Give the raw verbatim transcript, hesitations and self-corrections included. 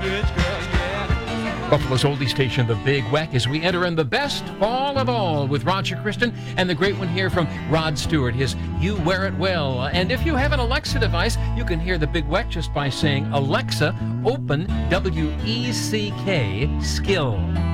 Rich girl, yeah. Buffalo's oldie station, The Big Weck, as we enter in the best fall of all with Roger Kristen and the great one here from Rod Stewart, his You Wear It Well. And if you have an Alexa device, you can hear The Big Weck just by saying, Alexa, open W E C K skill.